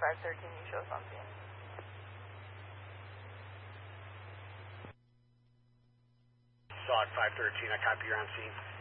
513, you show us on scene. SOD 513, I copy, you're on scene.